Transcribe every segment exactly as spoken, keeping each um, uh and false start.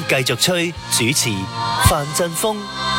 繼續吹，主持范振鋒。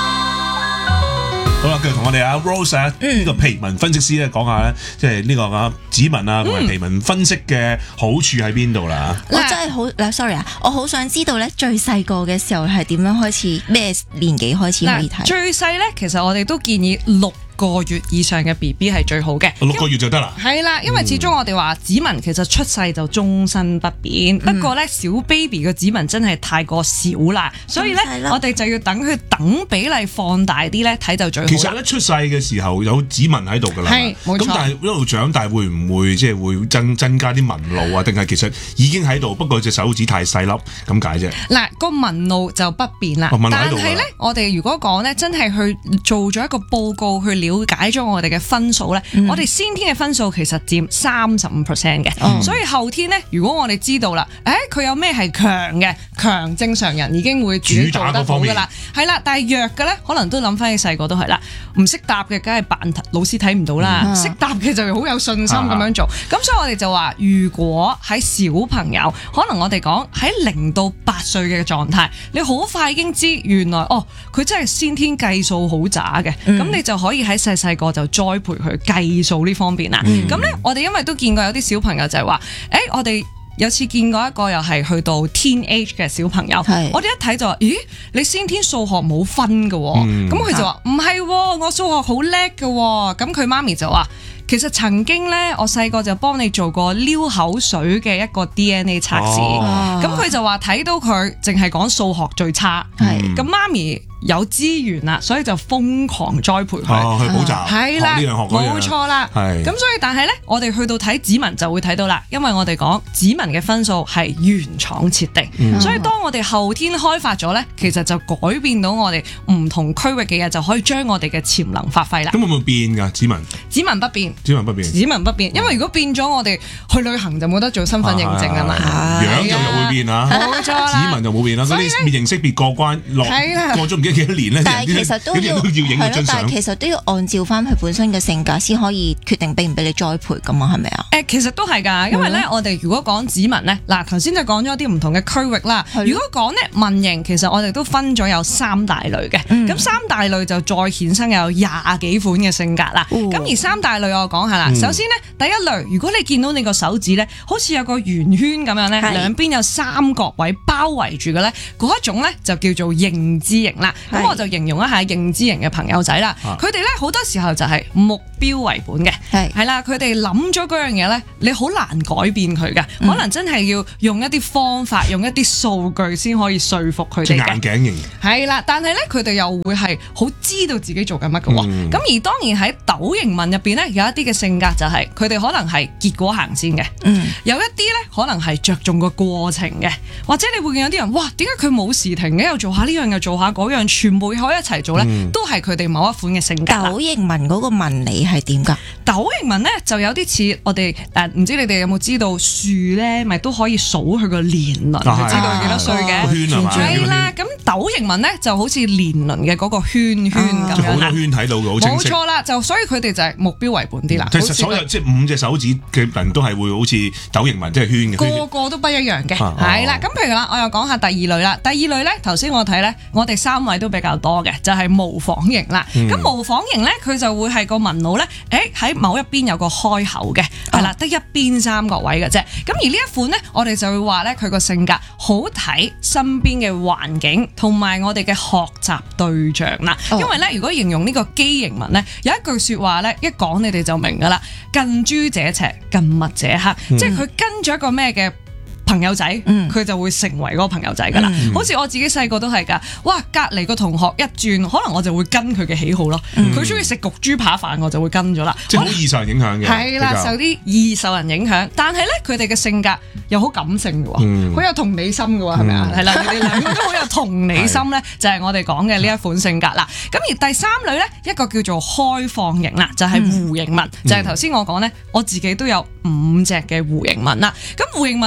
好啦，繼續同我哋阿 Rose 啊，呢個皮紋分析師咧講下咧，即係呢個啊指紋啊同埋皮紋分析嘅好處喺邊度啦？ 我真係好嗱 ，sorry 啊，我好想知道咧，最細個嘅時候係點樣開始，咩年紀開始可以睇？ 最細咧，其實我哋都建議六個月以上嘅 B B 係最好嘅， 六個月就得啦。 係啦，因為始終我哋話指紋其實出世就終身不變，嗯、不過咧小 baby 嘅指紋真係太過少啦，所以咧我哋就要等佢等比例放大啲咧睇就最好。 其實咧出世嘅時候有指紋喺度㗎啦， 係冇錯。 咁但係一路長大會唔會即係會增增加啲紋路啊？定係其實已經喺度，不過隻手指太細粒咁解啫。嗱， 個紋路就不變啦， 哦、 但係咧我哋如果講咧真係去做咗一個報告去了解咗我哋嘅分數咧，嗯、我哋先天嘅分數其實佔三十五 percent 嘅，嗯、所以後天咧，如果我哋知道啦，誒佢有咩係強嘅，強正常人已經會自己做得好噶啦，係啦，但係弱嘅咧，可能都諗翻起細個都係啦，唔識答嘅，梗係扮老師睇唔到啦，識、嗯、答嘅就好有信心咁樣做，咁、啊、所以我哋就話，如果喺小朋友，可能我哋講喺零到八歲嘅狀態，你好快已經知原來哦，佢真係先天計數好渣嘅，咁、嗯、你就可以喺細細個就栽培佢計數呢方面啦。咁咧、嗯，我哋因為都見過有啲小朋友就係話，誒、欸，我哋有次見過一個又係去到 teenage 嘅小朋友，是我哋一睇就話，咦，你先天數學冇分㗎，咁佢、嗯、就話唔係，我數學好叻㗎，咁佢媽咪就話。其實曾經咧，我細個就幫你做過撩口水嘅一個 D N A 測試，咁佢、哦、就話睇到佢淨係講數學最差，咁是媽咪有資源啦，所以就瘋狂栽培佢、 哦、去補習， 係啦，冇錯啦，咁所以但係咧，我哋去到睇指紋就會睇到啦，因為我哋講指紋嘅分數係原廠設定，嗯、所以當我哋後天開發咗咧，其實就改變到我哋唔同區域嘅嘢，就可以將我哋嘅潛能發揮啦。咁會唔會變㗎指紋？ 指紋不變。 指紋不變， 指紋不變，因為如果變咗，我哋去旅行就冇得做身份認證啊嘛， 樣就又會變啊，冇錯啦，指紋就冇變啦，嗰啲面型識別過關落過咗唔知幾多年咧， 但係其實都要係咯，但係其實都要按照翻佢本身嘅性格先可以決定俾唔俾你栽培噶嘛，係咪啊？誒，其實都係㗎，因為咧，我哋如果講指紋咧，嗱頭先就講咗一啲唔同嘅區域啦。如果講咧紋型，其實我哋都分咗有三大類嘅，咁三大類就再衍生有廿幾款嘅性格啦。咁而三大類我講下啦，首先咧第一類，如果你見到你個手指咧，好似有個圓圈咁樣咧，兩邊有三角位包圍住嘅咧，嗰一種咧就叫做認知型啦。咁我就形容一下認知型嘅朋友仔啦，佢哋咧好多時候就係目標為本嘅，係係啦，佢哋諗咗嗰樣嘢咧，你好難改變佢嘅，可能真係要用一啲方法，用一啲數據先可以說服佢哋嘅。 眼鏡型係啦，但係咧佢哋又會係好知道自己做緊乜嘅喎。咁、嗯、而當然喺斗形紋入邊咧，有一啲嘅性格就係佢哋可能係結果行先嘅，嗯、有一啲咧可能係着重個過程嘅，或者你會見有啲人，哇，點解佢冇時停嘅，又做下呢樣又做下嗰樣，全部可以一齊做咧，嗯、都係佢哋某一款嘅性格。 斗形紋嗰個紋理係點㗎？ 斗形紋咧就有啲似我哋誒，唔知你哋有冇知道樹咧，咪都可以數佢個年輪，啊、知道佢幾多歲嘅？係啦，咁斗形紋咧就好似年輪嘅嗰個圈圈咁樣啦。 好多圈睇到嘅，好清晰。 冇錯啦，就所以佢哋就係目標為本啲啦。 其實所有即係五隻手指嘅人都係會好似斗形紋，即係圈嘅。 個個都不一樣嘅，係啦。咁譬如啦，我又講下第二類啦。第二類咧，頭先我睇咧，我哋三位都比較多嘅，就係模仿型啦。咁模仿型咧，佢就會係個紋路咧，誒喺某一邊有個開口嘅，係啦，得一邊三角位嘅啫。咁而呢一款咧，我哋就會話咧，佢個性格好睇身邊嘅環境同埋我哋嘅學習對象啦。因為咧，如果形容呢個畸形紋咧，有一句說話咧，一講你哋就明噶啦，近朱者赤，近墨者黑，嗯、即係佢跟咗一個咩嘅朋友仔，佢、嗯、就會成為嗰個朋友仔噶啦。嗯、好似我自己細個都係噶，哇！隔離個同學一轉，可能我就會跟佢嘅喜好咯。佢中意食焗豬扒飯，我就會跟咗啦。 即係好易受人影響嘅。係啦，受啲易受人影響，但係咧佢哋嘅性格又好感性嘅喎，好、嗯、有同理心嘅喎，係咪啊？係啦，你哋兩個都好有同理心咧，就係我哋講嘅呢一款性格啦。咁而第三類咧，一個叫做開放型啦，就係弧形紋，嗯、就係頭先我講咧，我自己都有五隻嘅弧形紋啦。咁弧形紋咧就係、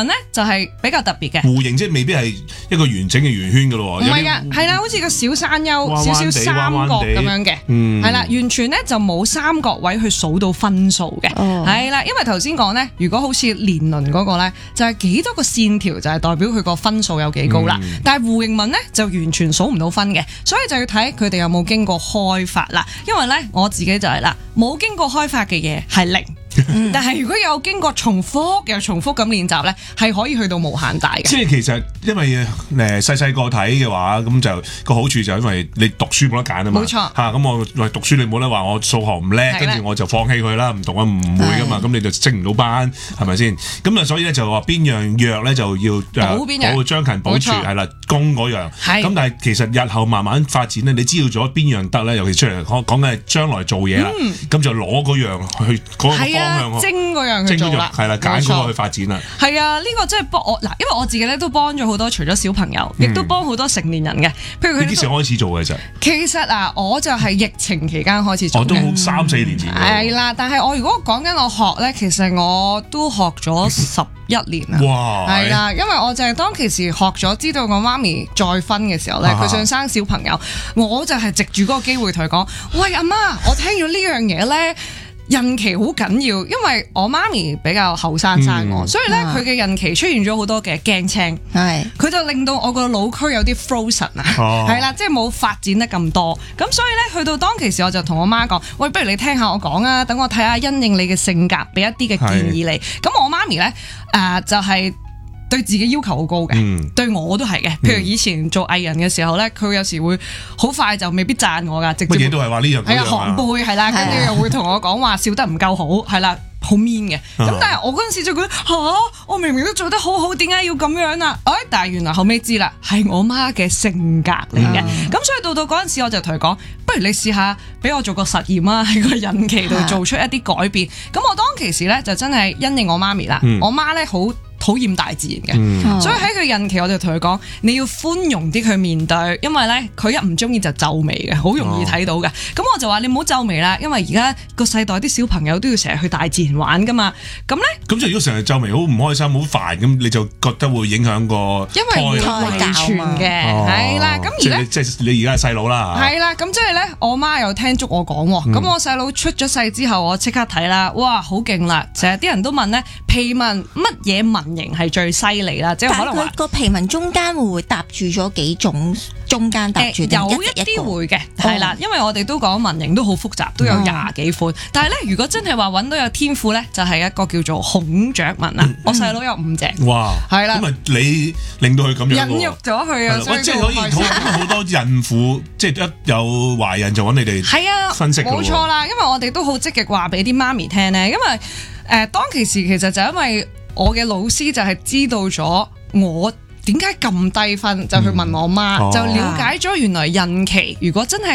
係比較特別嘅。 弧形即係未必係一個完整嘅圓圈㗎咯。 唔係㗎，係啦，好似個小山丘，少少三角咁樣嘅，係啦，完全咧就冇三角位去數到分數嘅，係啦，因為頭先講咧，如果好似年輪嗰個咧，就係幾多個線條就係代表佢個分數有幾高啦。嗯、但係弧形紋咧就完全數唔到分嘅，所以就要睇佢哋有冇經過開發啦。因為咧我自己就係、是、啦，冇經過開發嘅嘢係零。但係如果有經過重複又重複咁練習咧，係可以去到無限大嘅。 即係其實因為誒細細個睇嘅話，咁就個好處就因為你讀書冇得揀啊嘛。冇錯嚇，咁我讀書你冇得話我數學唔叻，跟住我就放棄佢啦，唔讀啊唔會噶嘛，咁你就升唔到班，係咪先？咁啊，所以咧就話邊樣弱咧就要補邊樣，將勤補拙係啦，攻嗰樣。咁但係其實日後慢慢發展咧，你知道咗邊樣得咧，尤其出嚟講講緊係將來做嘢啦，咁就攞嗰樣去嗰個。精嗰樣去做啦，係啦，揀嗰個去發展啦。係啊，呢、這個真係幫我嗱，因為我自己咧都幫咗好多，除咗小朋友，亦、嗯、都幫好多成年人嘅。譬如佢幾時開始做嘅啫？其實啊，我就係疫情期間開始做嘅。我都好三四年前。係啦，但係我如果講緊我學咧，其實我都學咗十一年啦。哇！係啦，因為我就係當其時學咗，知道我媽咪再婚嘅時候咧，佢想生小朋友，我就係藉住嗰個機會同佢講：喂，阿媽，我聽咗呢樣嘢咧。孕期好緊要，因為我媽咪比較後生生我，嗯、所以咧佢嘅孕期出現咗好多嘅驚青，係佢就令到我個腦區有啲 frozen 啊，係啦，即係冇發展得咁多，咁所以咧去到當其時我就同我媽講：喂，不如你聽下我講啊，等我睇下因應你嘅性格，俾一啲嘅建議你。咁我媽咪咧誒、呃、就係、是。對自己要求好高嘅，嗯、對我都係嘅。譬如以前做藝人嘅時候咧，佢有時會好快就未必讚我噶，直接乜嘢都係話呢樣嗰樣啊，係啊，寒背係啦，跟住又會同我講話笑得唔夠好，係啦，好 mean 嘅。咁但係我嗰陣時就覺得吓，我明明都做得好好，點解要咁樣啊？誒，但係原來後尾知啦，係我媽嘅性格嚟嘅。咁、嗯、所以到到嗰陣時，我就同佢講，不如你試下俾我做個實驗啊，喺個孕期度做出一啲改變。咁、啊、我當其時咧就真係因應我媽咪啦，嗯、我媽咧好討厭大自然嘅，嗯、所以喺佢孕期我就同佢講，你要寬容啲去面對，因為咧佢一唔中意就皺眉嘅，好容易睇到嘅。咁、哦、我就話你唔好皺眉啦，因為而家個世代啲小朋友都要成日去大自然玩噶嘛。咁咧，咁就如果成日皺眉好唔開心、好煩，咁你就覺得會影響個胎，因為遺傳嘅，係啦。咁而咧，即係你而家係細佬啦，係啦。咁即係咧，我媽又聽足我講，咁、嗯、我細佬出咗世之後，我即刻睇啦，哇，好勁啦！成日啲人都問咧，皮紋乜嘢紋型係最犀利啦，即係可能話個皮紋中間會唔會搭住咗幾種？中間搭住、呃、有一啲會嘅，係啦、哦，因為我哋都講紋型都好複雜，都有廿幾款。哦、但係咧，如果真係話揾到有天賦咧，就係、是、一個叫做孔雀紋啊！嗯、我細佬有五隻，哇，係啦，咁啊你令到佢咁樣，孕育咗佢啊，所以即係可以好好多孕婦，即係一有懷孕就揾你哋係啊分析，冇錯啦，因為我哋都好積極話俾啲媽咪聽咧，因為誒、呃、當其時其實就因為我嘅老師就係知道咗我點解咁低分，就去問我媽，嗯哦、就了解咗原來孕期如果真係